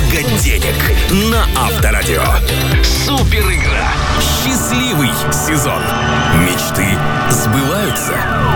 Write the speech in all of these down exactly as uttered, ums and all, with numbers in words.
много денег на Авторадио. Супер игра. Счастливый сезон. Мечты сбываются.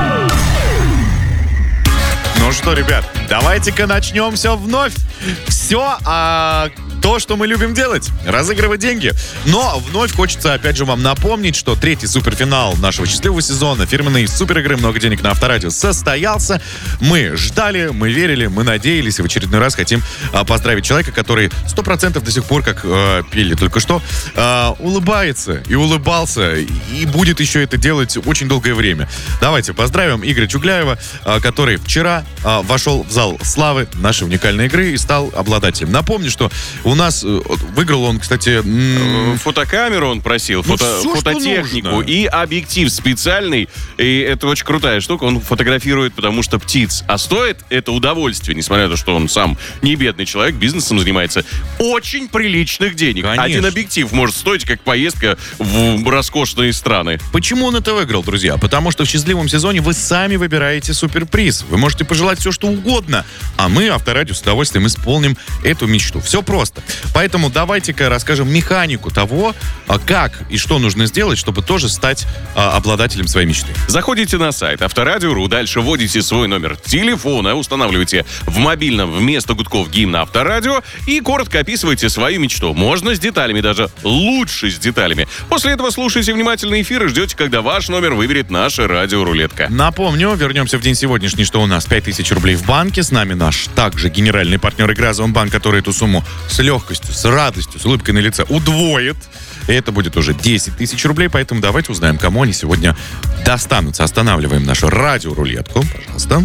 Ну что, ребят, давайте-ка начнем все вновь. Все, а то, что мы любим делать, разыгрывать деньги. Но вновь хочется, опять же, вам напомнить, что третий суперфинал нашего счастливого сезона фирменной суперигры «Много денег на Авторадио» состоялся. Мы ждали, мы верили, мы надеялись, и в очередной раз хотим а, поздравить человека, который сто процентов до сих пор, как э, пели только что, э, улыбается и улыбался, и будет еще это делать очень долгое время. Давайте поздравим Игоря Чугляева, э, который вчера э, вошел в зал славы нашей уникальной игры и стал обладателем. Напомню, что у нас э, выиграл он, кстати... М- Фотокамеру он просил, ну, фото, все, фототехнику и объектив специальный. И это очень крутая штука. Он фотографирует, потому что птиц. А стоит это удовольствие, несмотря на то, что он сам не бедный человек, бизнесом занимается, очень приличных денег. Конечно. Один объектив может стоить, как поездка в роскошные страны. Почему он это выиграл, друзья? Потому что в счастливом сезоне вы сами выбираете суперприз. Вы можете пожелать все, что угодно. А мы, Авторадио, с удовольствием исполним эту мечту. Все просто. Поэтому давайте-ка расскажем механику того, как и что нужно сделать, чтобы тоже стать а, обладателем своей мечты. Заходите на сайт Авторадио точка ру, дальше вводите свой номер телефона, устанавливаете в мобильном вместо гудков гимн Авторадио и коротко описывайте свою мечту. Можно с деталями, даже лучше с деталями. После этого слушайте внимательно эфир и ждете, когда ваш номер выберет наша радиорулетка. Напомню, вернемся в день сегодняшний, что у нас пять тысяч рублей в банке. С нами наш также генеральный партнер игры Озонбанк, который эту сумму с легкостью, с радостью, с улыбкой на лице удвоит. И это будет уже десять тысяч рублей, поэтому давайте узнаем, кому они сегодня достанутся. Останавливаем нашу радиорулетку, пожалуйста.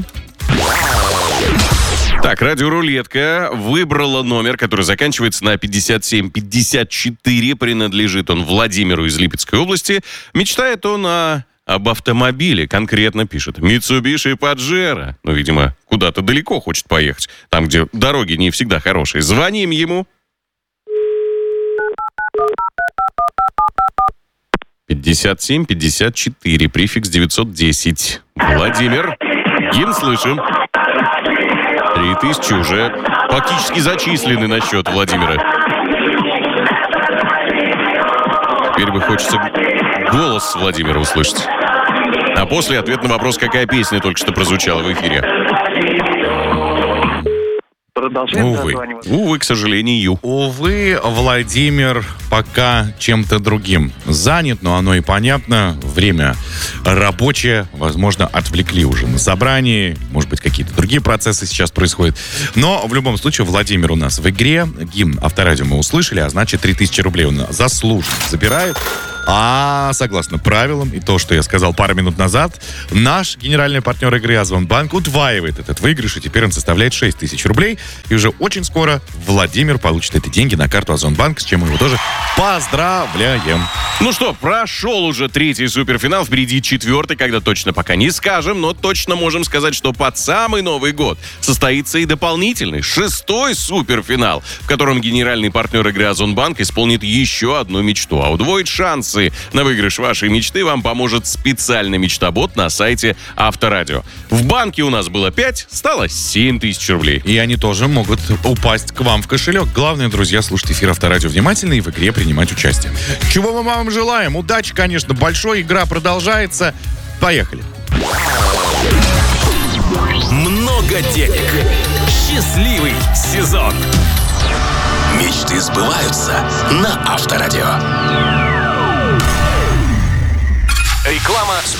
Так, радиорулетка выбрала номер, который заканчивается на пятьдесят семь пятьдесят четыре. Принадлежит он Владимиру из Липецкой области. Мечтает он о... об автомобиле, конкретно пишет Mitsubishi Pajero. Ну, видимо, куда-то далеко хочет поехать. Там, где дороги не всегда хорошие. Звоним ему. пятьдесят семь пятьдесят четыре, префикс девятьсот десять. Владимир, гимн слышим. Три тысячи уже фактически зачислены на счет Владимира. Теперь бы хочется голос Владимира услышать. А после ответ на вопрос, какая песня только что прозвучала в эфире. Увы, увы, к сожалению. Увы, Владимир пока чем-то другим занят, но оно и понятно. Время рабочее, возможно, отвлекли уже на собрании, может быть, какие-то другие процессы сейчас происходят. Но в любом случае Владимир у нас в игре. Гимн Авторадио мы услышали, а значит три тысячи рублей он заслуженно забирает. А согласно правилам и то, что я сказал пару минут назад, наш генеральный партнер игры Озонбанк удваивает этот выигрыш, и теперь он составляет шесть тысяч рублей. И уже очень скоро Владимир получит эти деньги на карту Озонбанк, с чем мы его тоже поздравляем. Ну что, прошел уже третий суперфинал, впереди четвертый, когда точно пока не скажем, но точно можем сказать, что под самый Новый год состоится и дополнительный, шестой суперфинал, в котором генеральный партнер игры Озонбанк исполнит еще одну мечту, а удвоит шансы на выигрыш вашей мечты вам поможет специальный мечтобот на сайте Авторадио. В банке у нас было пять, стало семь тысяч рублей. И они тоже могут упасть к вам в кошелек. Главное, друзья, слушать эфир Авторадио внимательно и в игре принимать участие. Чего мы вам желаем? Удачи, конечно, большой. Игра продолжается. Поехали. Много денег. Счастливый сезон. Мечты сбываются на Авторадио. Реклама